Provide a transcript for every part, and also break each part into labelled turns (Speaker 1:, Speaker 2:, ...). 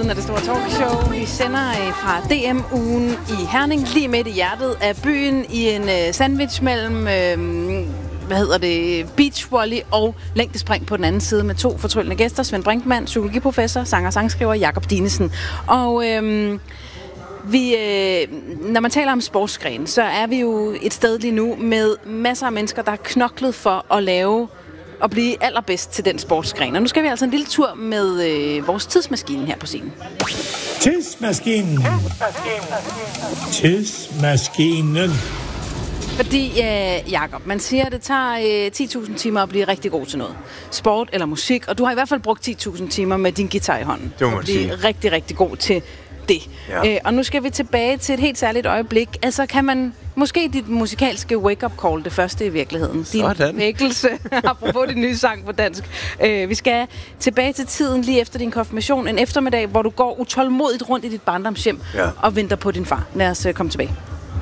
Speaker 1: Lyden af det store talkshow. Vi sender fra DM-ugen i Herning, lige midt i hjertet af byen, i en sandwich mellem beachvolley og længdespring på den anden side med 2 fortryllende gæster. Svend Brinkmann, psykologiprofessor, sanger og sangskriver, Jakob Dinesen. Og når man taler om sportsgren, så er vi jo et sted lige nu med masser af mennesker, der har knoklet for at blive allerbedst til den sportsgren. Og nu skal vi altså en lille tur med vores tidsmaskine her på scenen.
Speaker 2: Tidsmaskinen.
Speaker 1: Fordi, Jakob, man siger, at det tager 10.000 timer at blive rigtig god til noget. Sport eller musik, og du har i hvert fald brugt 10.000 timer med din guitar i hånden.
Speaker 3: Det må man sige.
Speaker 1: Rigtig, rigtig god til det. Ja. Og nu skal vi tilbage til et helt særligt øjeblik. Altså, kan man måske dit musikalske wake-up call, det første i virkeligheden. Din vækkelse, apropos din nye sang på dansk. Vi skal tilbage til tiden lige efter din konfirmation. En eftermiddag, hvor du går utålmodigt rundt i dit barndomshjem og venter på din far. Lad os komme tilbage.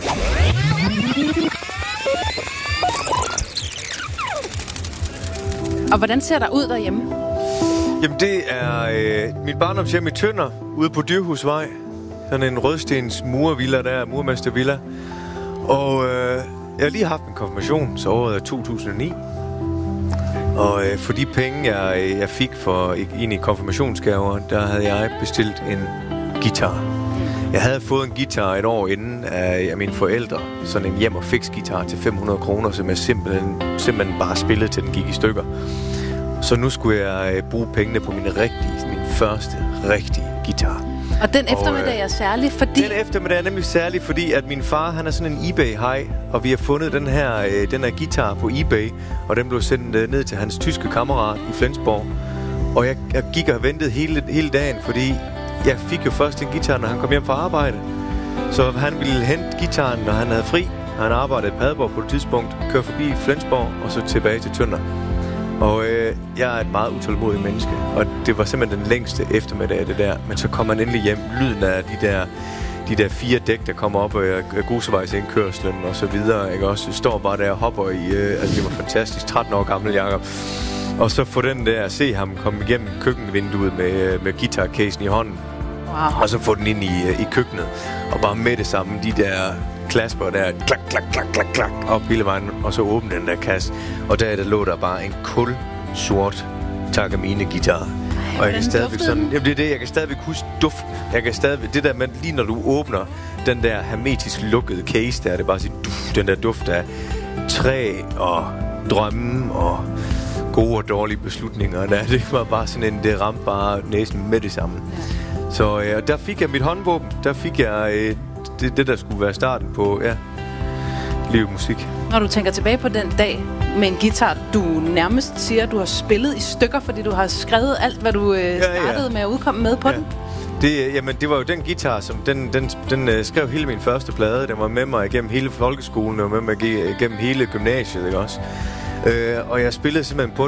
Speaker 1: Og hvordan ser der ud derhjemme?
Speaker 3: Jamen, det er mit barndomshjem i Tønder, ude på Dyrhusvej. Sådan en rødstens murvilla der, murmestervilla. Og jeg har lige haft en konfirmation, så året 2009. Og for de penge, jeg fik for egentlig konfirmationsgaver, der havde jeg bestilt en guitar. Jeg havde fået en guitar et år inden af mine forældre. Sådan en hjem- og fix-guitar til 500 kroner, som jeg simpelthen bare spillede til den gik i stykker. Så nu skulle jeg bruge pengene på min første rigtige guitar.
Speaker 1: Og den eftermiddag er særlig, fordi...
Speaker 3: Den eftermiddag er nemlig særlig, fordi at min far, han er sådan en eBay-hej, og vi har fundet den her guitar på eBay, og den blev sendt ned til hans tyske kammerat i Flensborg. Og jeg gik og ventede hele dagen, fordi jeg fik jo først en guitar, når han kom hjem fra arbejde. Så han ville hente guitaren, når han havde fri. Han arbejdede i Padborg på et tidspunkt, kørte forbi Flensborg, og så tilbage til Tønder. Og jeg er et meget utålmodigt menneske, og det var simpelthen den længste eftermiddag af det der. Men så kom man endelig hjem, lyden af de der 4 dæk, der kommer op af grusevejsindkørslen og så videre, ikke også? Jeg står bare der og hopper i, altså det var fantastisk, 13 år gammel Jakob. Og så få den der, se ham komme igennem køkkenvinduet med guitarcasen i hånden.
Speaker 1: Wow.
Speaker 3: Og så få den ind i køkkenet, og bare med det samme, de der klasper der, klak, klak, klak, klak, klak, op hele vejen, og så åbne den der kasse. Og der lå der bare en kulsort Takamine-guitar. Og jeg kan stadigvæk sådan... Jamen det er det, jeg kan stadigvæk huske duften. Jeg kan stadigvæk... Det der med, lige når du åbner den der hermetisk lukkede case der, det er bare sådan, den der duft af træ og drømme og gode og dårlige beslutninger. Det var bare sådan en... Det ramte bare næsten med det samme. Så der fik jeg mit håndvåben. Der fik jeg det der skulle være starten på, liv musik.
Speaker 1: Når du tænker tilbage på den dag med en guitar, du nærmest siger, at du har spillet i stykker, fordi du har skrevet alt, hvad du startede med at udkomme med på den.
Speaker 3: Det var jo den guitar, som den skrev hele min første plade. Den var med mig igennem hele folkeskolen, og med mig igennem hele gymnasiet, ikke også? Og jeg spillede simpelthen på